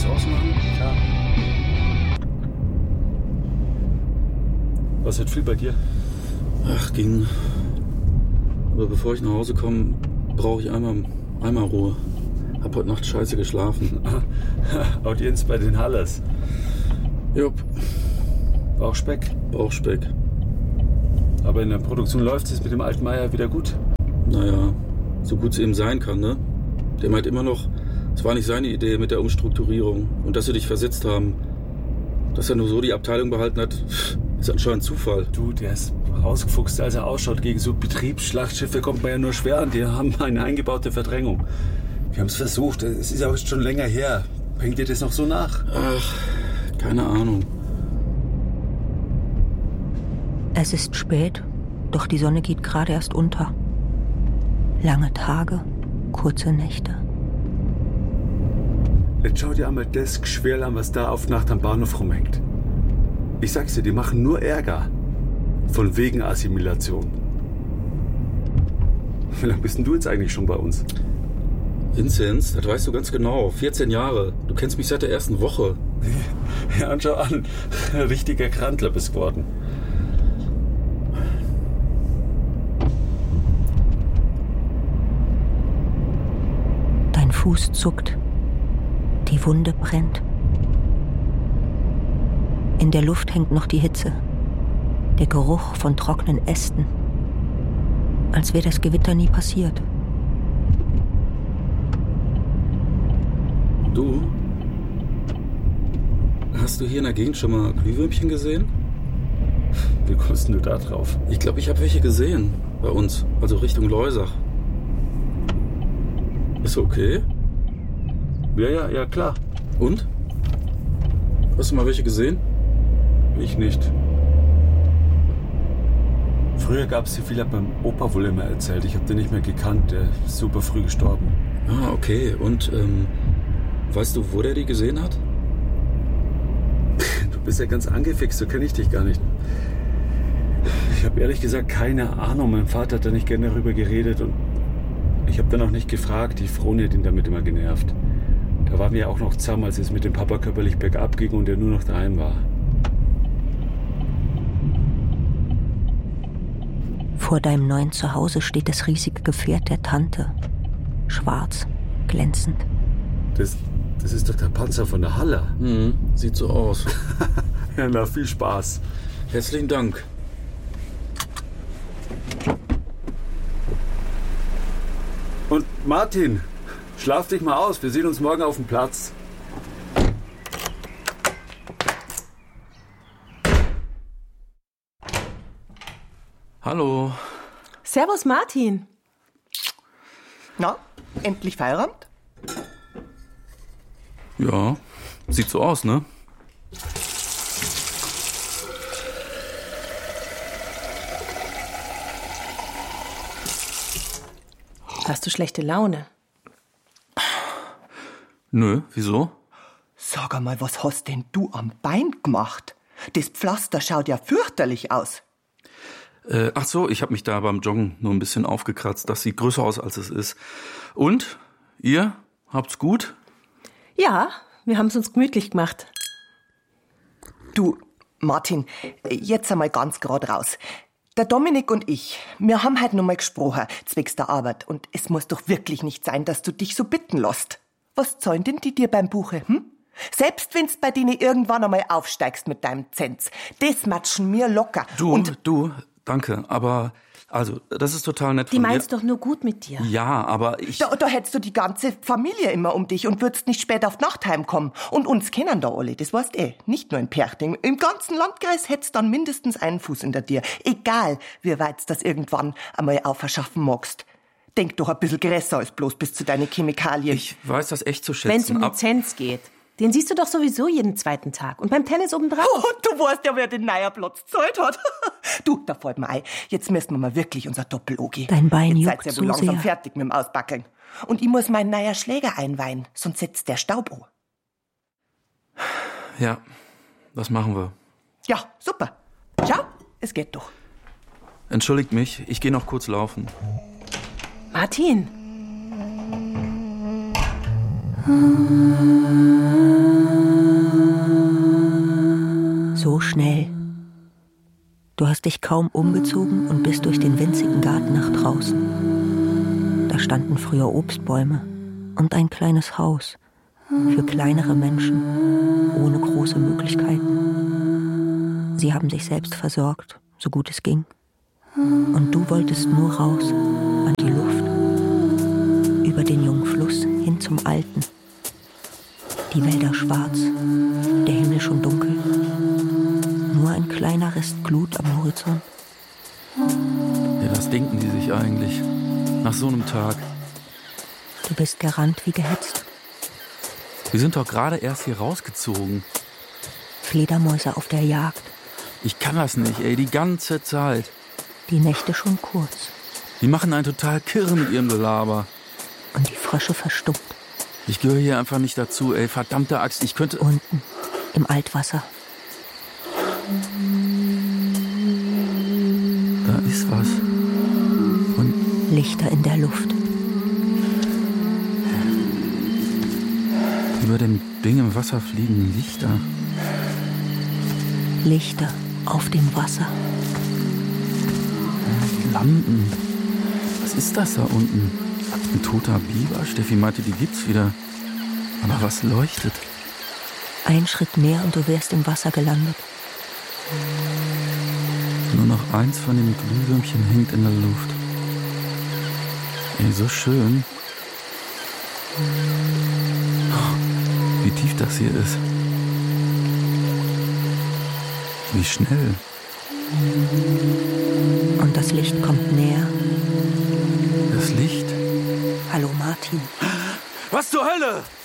ausmachen? Klar. Was wird viel bei dir? Ach, ging. Aber bevor ich nach Hause komme, brauche ich einmal Ruhe. Hab heute Nacht scheiße geschlafen. Audienz bei den Hallers. Jupp. Bauchspeck. Aber in der Produktion läuft es mit dem alten Meier wieder gut. Naja, so gut es eben sein kann, ne? Der meint immer noch, es war nicht seine Idee mit der Umstrukturierung. Und dass sie dich versetzt haben. Dass er nur so die Abteilung behalten hat, ist anscheinend Zufall. Du, der ist ausgefuchst, als er ausschaut. Gegen so Betriebsschlachtschiffe kommt man ja nur schwer an. Die haben eine eingebaute Verdrängung. Wir haben es versucht. Es ist auch schon länger her. Hängt dir das noch so nach? Ach, keine Ahnung. Es ist spät, doch die Sonne geht gerade erst unter. Lange Tage, kurze Nächte. Jetzt schau dir einmal das Geschwirr an, was da auf Nacht am Bahnhof rumhängt. Ich sag's dir, die machen nur Ärger. Von wegen Assimilation. Wie lange bist denn du jetzt eigentlich schon bei uns? Vinzenz, das weißt du ganz genau. 14 Jahre. Du kennst mich seit der ersten Woche. Ja, und schau an. Richtiger Krantler bist geworden. Dein Fuß zuckt. Die Wunde brennt. In der Luft hängt noch die Hitze. Der Geruch von trockenen Ästen. Als wäre das Gewitter nie passiert. Du? Hast du hier in der Gegend schon mal Glühwürmchen gesehen? Wie kommst denn du da drauf? Ich glaube, ich habe welche gesehen. Bei uns. Also Richtung Leusach. Ist okay? Ja, klar. Und? Hast du mal welche gesehen? Ich nicht. Früher gab es die viel, hat beim Opa wohl immer erzählt. Ich habe den nicht mehr gekannt, der ist super früh gestorben. Ah, okay. Und, weißt du, wo der die gesehen hat? Du bist ja ganz angefixt, so kenne ich dich gar nicht. Ich habe ehrlich gesagt keine Ahnung. Mein Vater hat da nicht gerne darüber geredet und ich habe dann auch nicht gefragt. Die Froni hat ihn damit immer genervt. Da waren wir ja auch noch zusammen, als es mit dem Papa körperlich bergab ging und er nur noch daheim war. Vor deinem neuen Zuhause steht das riesige Gefährt der Tante. Schwarz, glänzend. Das ist doch der Panzer von der Haller. Sieht so aus. Ja, na, viel Spaß. Herzlichen Dank. Und Martin, schlaf dich mal aus. Wir sehen uns morgen auf dem Platz. Hallo. Servus Martin. Na, endlich Feierabend? Ja, sieht so aus, ne? Hast du schlechte Laune? Nö, wieso? Sag einmal, was hast denn du am Bein gemacht? Das Pflaster schaut ja fürchterlich aus. Ach so, ich habe mich da beim Joggen nur ein bisschen aufgekratzt. Das sieht größer aus, als es ist. Und? Ihr? Habt's gut? Ja, wir haben es uns gemütlich gemacht. Du, Martin, jetzt einmal ganz gerade raus. Der Dominik und ich, wir haben heute noch mal gesprochen, zwecks der Arbeit. Und es muss doch wirklich nicht sein, dass du dich so bitten lässt. Was zahlen denn die dir beim Buche, Selbst wenn's bei denen irgendwann einmal aufsteigst mit deinem Zenz. Das matschen mir locker. Du, danke, aber, also, das ist total nett Die von dir. meinst doch nur gut mit dir. Ja, aber ich... Da hättest du die ganze Familie immer um dich und würdest nicht spät auf Nacht heimkommen. Und uns kennen da alle, das weißt nicht nur in Perchting. Im ganzen Landkreis hättest dann mindestens einen Fuß in der Tür. Egal, wie weit das irgendwann einmal aufschaffen magst. Denk doch ein bisschen größer als bloß bis zu deinen Chemikalien. Ich weiß das echt zu schätzen. Wenn es um Lizenz geht. Den siehst du doch sowieso jeden zweiten Tag. Und beim Tennis obendrauf. Und du weißt ja, wer den Neuerplatz gezahlt hat. Du, da fällt mir ein, jetzt müssen wir mal wirklich unser Doppel angehen. Dein Bein jetzt juckt seid ihr so wohl langsam sehr. fertig mit dem Ausbackeln. Und ich muss meinen neuer Schläger einweihen, sonst setzt der Staub an. Ja, das machen wir. Ja, super. Schau, es geht doch. Entschuldigt mich, ich gehe noch kurz laufen. Martin. So schnell. Du hast dich kaum umgezogen und bist durch den winzigen Garten nach draußen. Da standen früher Obstbäume und ein kleines Haus für kleinere Menschen ohne große Möglichkeiten. Sie haben sich selbst versorgt, so gut es ging. Und du wolltest nur raus an die Luft, über den jungen Fluss hin zum Alten. Die Wälder schwarz, der Himmel schon dunkel. Nur ein kleiner Rest Glut am Horizont. Ja, was denken die sich eigentlich nach so einem Tag? Du bist gerannt wie gehetzt. Wir sind doch gerade erst hier rausgezogen. Fledermäuse auf der Jagd. Ich kann das nicht, ey, die ganze Zeit. Die Nächte schon kurz. Die machen einen total kirre mit ihrem Gelaber. Und die Frösche verstummt. Ich gehöre hier einfach nicht dazu, ey, verdammte Axt, ich könnte... Unten, im Altwasser. Da ist was. Und Lichter in der Luft. über dem Ding im Wasser fliegen Lichter. Lichter auf dem Wasser. Lampen. Was ist das da unten? Ein toter Biber? Steffi meinte, die gibt's wieder. Aber was leuchtet? Ein Schritt mehr und du wärst im Wasser gelandet. Nur noch eins von den Glühwürmchen hängt in der Luft. Ey, so schön. Oh, wie tief das hier ist. Wie schnell. Und das Licht kommt näher. Das Licht? Hallo Martin. Was zur Hölle?